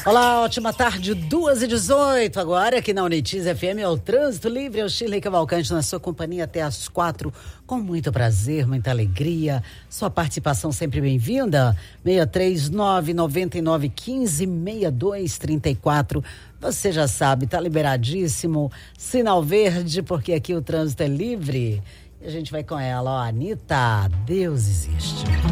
Olá, ótima tarde, 2h18 agora aqui na Unitiz FM, é o Trânsito Livre, é o Shirley Cavalcante na sua companhia até às 4, com muito prazer, muita alegria, sua participação sempre bem-vinda, 639-9915-6234, você já sabe, tá liberadíssimo, sinal verde, porque aqui o trânsito é livre, e a gente vai com ela, ó, Anitta, Deus existe.